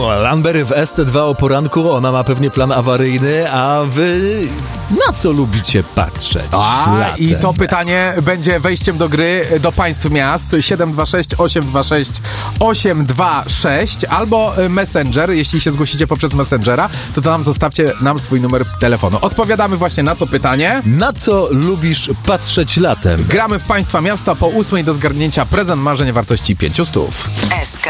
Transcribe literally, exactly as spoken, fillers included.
Lamber w S C dwa o poranku, ona ma pewnie plan awaryjny, a wy na co lubicie patrzeć? A, latem? i to pytanie będzie wejściem do gry do państw miast. siedem dwa sześć osiem dwa sześć osiem dwa sześć albo Messenger. Jeśli się zgłosicie poprzez Messengera, to to nam zostawcie nam swój numer telefonu. Odpowiadamy właśnie na to pytanie. Na co lubisz patrzeć latem? Gramy w państwa miasta po ósmej do zgarnięcia prezent marzeń wartości pięciu stów.